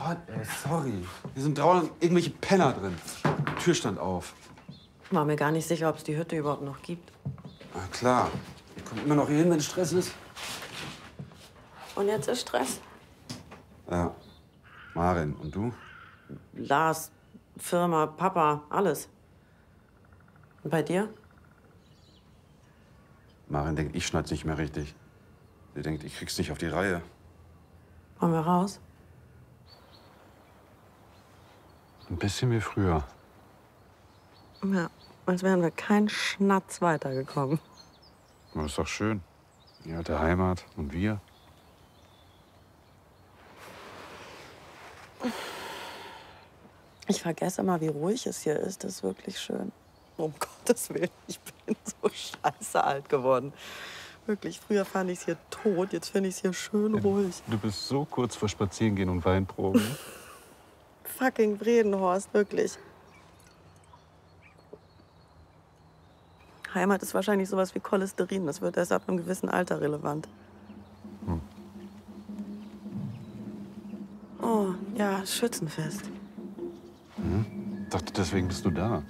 Gott, ey, sorry. Hier sind draußen irgendwelche Penner drin. Die Tür stand auf. War mir gar nicht sicher, ob es die Hütte überhaupt noch gibt. Na klar. Die kommt immer noch hier hin, wenn Stress ist. Und jetzt ist Stress? Ja. Maren, und du? Lars, Firma, Papa, alles. Und bei dir? Maren denkt, ich schneid's nicht mehr richtig. Sie denkt, ich krieg's nicht auf die Reihe. Wollen wir raus? Ein bisschen wie früher. Ja, als wären wir keinen Schnatz weitergekommen. Aber ist doch schön. Die alte Heimat und wir. Ich vergesse immer, wie ruhig es hier ist. Das ist wirklich schön. Um Gottes Willen, ich bin so scheiße alt geworden. Wirklich, früher fand ich es hier tot, jetzt finde ich es hier schön ruhig. Du bist so kurz vor Spazierengehen und Weinproben. Fucking Bredenhorst, wirklich. Heimat ist wahrscheinlich sowas wie Cholesterin. Das wird erst ab einem gewissen Alter relevant. Oh, ja, Schützenfest. Dachte, deswegen bist du da.